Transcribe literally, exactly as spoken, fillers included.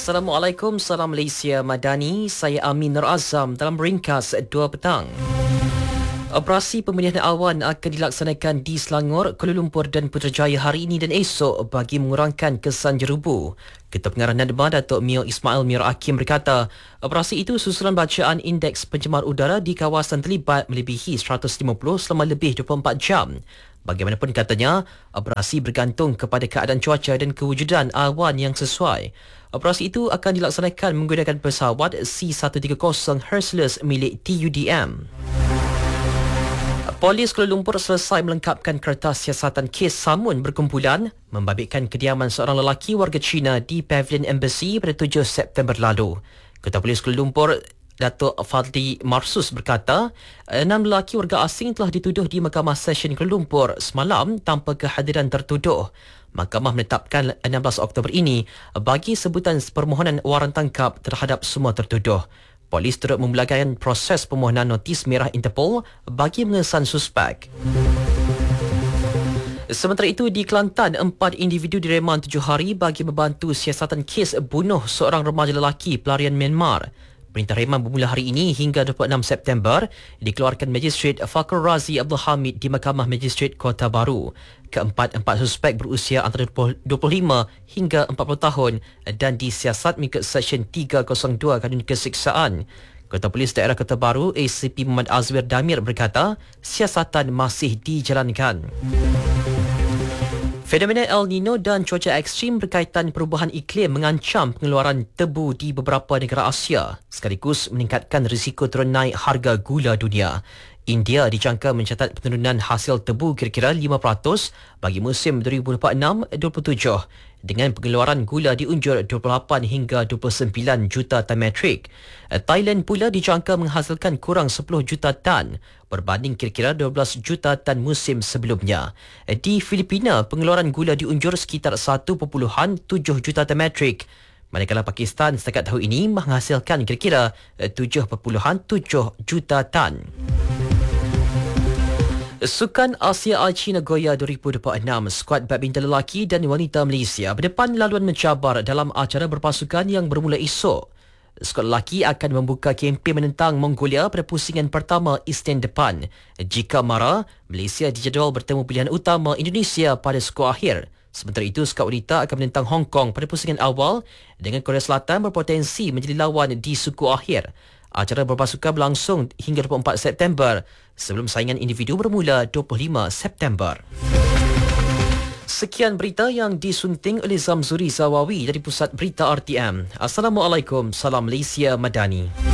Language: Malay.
Assalamualaikum, salam Malaysia Madani. Saya Amin Nur Azam dalam ringkas dua petang. Operasi pemilihan awan akan dilaksanakan di Selangor, Kuala Lumpur dan Putrajaya hari ini dan esok bagi mengurangkan kesan jerubu. Ketua Pengarah NADMA Datuk Mio Ismail Mir Hakim berkata, operasi itu susulan bacaan indeks pencemar udara di kawasan terlibat melebihi seratus lima puluh selama lebih dua puluh empat jam. Bagaimanapun katanya, operasi bergantung kepada keadaan cuaca dan kewujudan awan yang sesuai. Operasi itu akan dilaksanakan menggunakan pesawat C seratus tiga puluh Hercules milik T U D M. Polis Kuala Lumpur selesai melengkapkan kertas siasatan kes samun berkumpulan membabitkan kediaman seorang lelaki warga Cina di Pavilion Embassy pada tujuh September lalu. Ketua Polis Kuala Lumpur Datuk Fadli Marsus berkata, enam lelaki warga asing telah dituduh di Mahkamah Session Kuala Lumpur semalam tanpa kehadiran tertuduh. Mahkamah menetapkan enam belas Oktober ini bagi sebutan permohonan waran tangkap terhadap semua tertuduh. Polis turut memulakan proses permohonan notis merah Interpol bagi mengesan suspek. Sementara itu, di Kelantan, empat individu direman tujuh hari bagi membantu siasatan kes bunuh seorang remaja lelaki pelarian Myanmar. Perintah reman bermula hari ini hingga dua puluh enam September dikeluarkan Magistrate Fakhr Razi Abdul Hamid di Mahkamah Magistrate Kota Baru. Keempat-empat suspek berusia antara dua puluh lima hingga empat puluh tahun dan disiasat mengikut Seksyen tiga kosong dua Kanun Keseksaan. Ketua Polis Daerah Kota Baru A C P Muhammad Azwir Damir berkata, siasatan masih dijalankan. Fenomena El Nino dan cuaca ekstrim berkaitan perubahan iklim mengancam pengeluaran tebu di beberapa negara Asia, sekaligus meningkatkan risiko turun naik harga gula dunia. India dijangka mencatat penurunan hasil tebu kira-kira lima peratus bagi musim dua ribu dua puluh enam dua puluh tujuh dengan pengeluaran gula diunjur dua puluh lapan hingga dua puluh sembilan juta tan metrik. Thailand pula dijangka menghasilkan kurang sepuluh juta tan berbanding kira-kira dua belas juta tan musim sebelumnya. Di Filipina, pengeluaran gula diunjur sekitar satu perpuluhan tujuh juta tan metrik. Manakala Pakistan setakat tahun ini menghasilkan kira-kira tujuh perpuluhan tujuh juta tan. Sukan Asia Aichi Nagoya dua ribu dua puluh enam, skuad badminton lelaki dan wanita Malaysia berdepan laluan mencabar dalam acara berpasukan yang bermula esok. Skuad lelaki akan membuka kempen menentang Mongolia pada pusingan pertama Isnin depan. Jika mara, Malaysia dijadual bertemu pilihan utama Indonesia pada suku akhir. Sementara itu, skuad wanita akan menentang Hong Kong pada pusingan awal dengan Korea Selatan berpotensi menjadi lawan di suku akhir. Acara berpasukan berlangsung hingga dua puluh empat September sebelum saingan individu bermula dua puluh lima September. Sekian berita yang disunting oleh Zamzuri Zawawi dari Pusat Berita R T M. Assalamualaikum, salam Malaysia Madani.